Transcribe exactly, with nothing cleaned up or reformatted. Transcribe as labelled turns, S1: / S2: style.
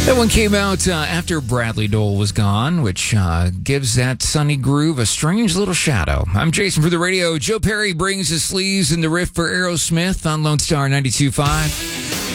S1: That one came out uh, after Bradley Dole was gone, which uh, gives that sunny groove a strange little shadow. I'm Jason for the radio. Joe Perry brings his sleeves in the riff for Aerosmith on Lone Star ninety-two point five.